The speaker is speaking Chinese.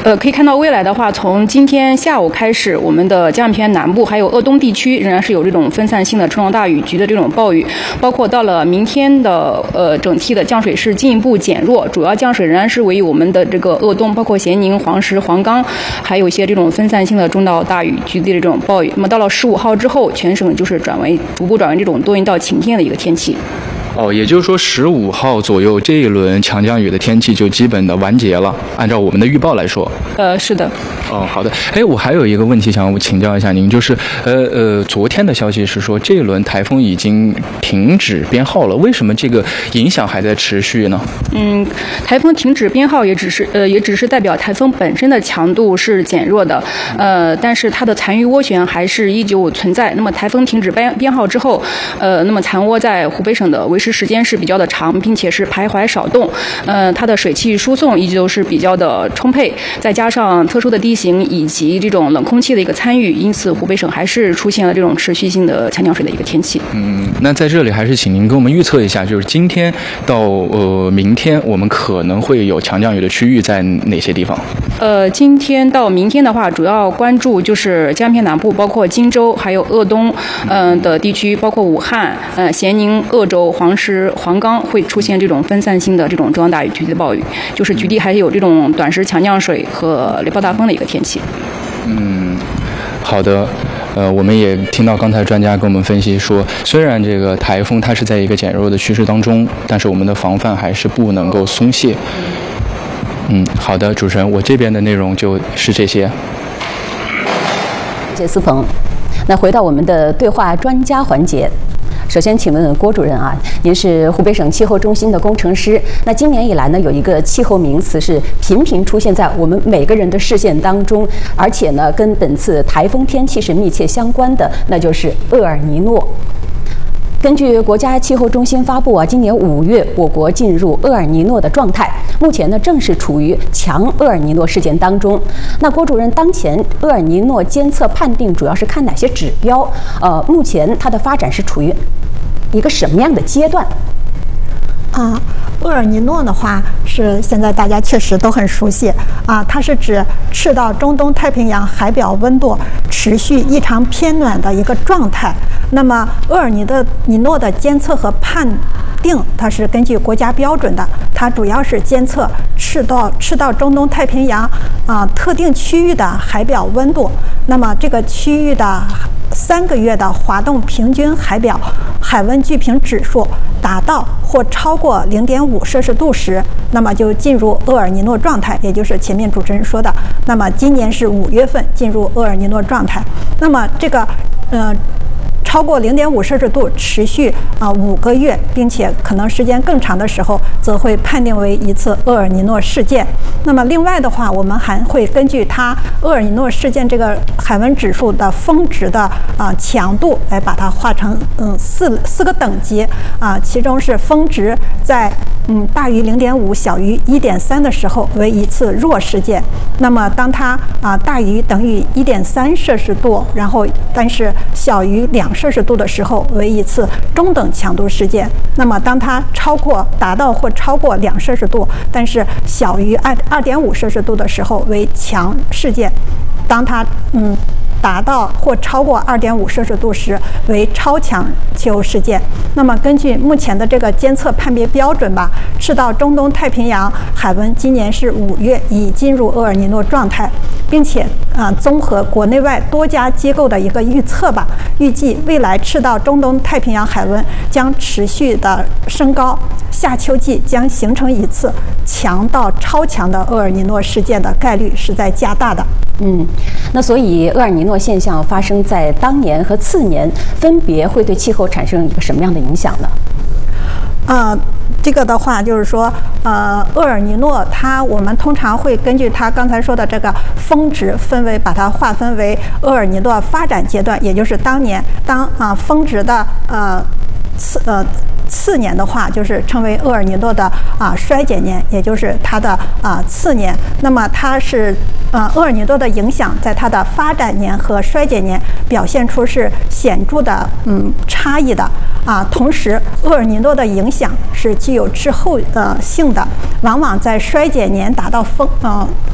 可以看到未来的话，从今天下午开始，我们的江偏南部还有鄂东地区仍然是有这种分散性的中到大雨局的这种暴雨，包括到了明天的整体的降水是进一步减弱，主要降水仍然是为我们的这个鄂东，包括咸宁、黄石、黄冈，还有一些这种分散性的中到大雨局的这种暴雨。那么到了15号之后，全省就是逐步转为这种多云到晴天的一个天气。 也就是说15号左右这一轮强降雨的天气就基本的完结了，按照我们的预报来说。 是的。 好的。我还有一个问题想请教一下您，就是昨天的消息是说这一轮台风已经停止编号了，为什么这个影响还在持续呢？ 台风停止编号也只是代表台风本身的强度是减弱的，但是它的残余涡旋还是依旧存在。那么台风停止编号之后，那么残涡在湖北省的维持时间是比较的长，并且是徘徊少动，它的水汽输送依旧是比较的充沛，再加上特殊的地形以及这种冷空气的一个参与，因此湖北省还是出现了这种持续性的强降水的一个天气。 那在这里还是请您给我们预测一下，就是今天到明天我们可能会有强降雨的区域在哪些地方？ 今天到明天的话，主要关注就是江偏南部，包括荆州还有鄂东的地区，包括武汉、咸宁、鄂州、黄石、黄冈会出现这种分散性的这种中到大雨局的暴雨，就是局地还有这种短时强降水和雷暴大风的一个天气。 好的。我们也听到刚才专家跟我们分析说，虽然这个台风它是在一个减弱的趋势当中，但是我们的防范还是不能够松懈。好的，主持人，我这边的内容就是这些。 谢谢思鹏。那回到我们的对话专家环节。首先，请问郭主任啊，您是湖北省气候中心的工程师。那今年以来呢，有一个气候名词是频频出现在我们每个人的视线当中，而且呢，跟本次台风天气是密切相关的，那就是厄尔尼诺。根据国家气候中心发布今年5月，我国进入厄尔尼诺的状态，目前呢正是处于强厄尔尼诺事件当中。那郭主任，当前厄尔尼诺监测判定主要是看哪些指标？目前它的发展是处于一个什么样的阶段？ 厄尔尼诺的话是现在大家确实都很熟悉它是指赤道中东太平洋海表温度持续异常偏暖的一个状态。那么厄尔尼诺的监测和判定，它是根据国家标准的，它主要是监测赤道中东太平洋特定区域的海表温度。那么这个区域的3个月的滑动平均海表海温巨评指数达到或超过0.5摄氏度时，那么就进入厄尔尼诺状态，也就是前面主持人说的。那么今年是5月份进入厄尔尼诺状态。那么这个超过0.5摄氏度持续5个月，并且可能时间更长的时候，则会判定为一次厄尔尼诺事件。那么另外的话，我们还会根据它厄尔尼诺事件这个海温指数的峰值的强度来把它划成四个等级其中是峰值在大于0.5小于1.3的时候为一次弱事件。那么当它大于等于1.3摄氏度，然后但是小于2摄氏度的时候为一次中等强度事件。那么当它达到或超过2摄氏度，但是小于2.5摄氏度的时候为强事件。当它达到或超过2.5摄氏度时为超强气候事件。那么根据目前的这个监测判别标准吧，赤道中东太平洋海温今年是5月已进入厄尔尼诺状态，并且综合国内外多家机构的一个预测吧，预计未来赤道中东太平洋海温将持续的升高，夏秋季将形成一次强到超强的厄尔尼诺事件的概率是在加大的。 那所以厄尔尼诺现象发生在当年和次年，分别会对气候产生一个什么样的影响呢？ 这个的话就是说，厄尔尼诺我们通常会根据它刚才说的这个峰值把它划分为厄尔尼诺发展阶段，也就是当峰值的次年的话，就是称为厄尔尼诺的衰减年，也就是它的次年。那么它是厄尔尼诺的影响在它的发展年和衰减年表现出是显著的差异的同时厄尔尼诺的影响是具有滞后性的，往往在衰减年达到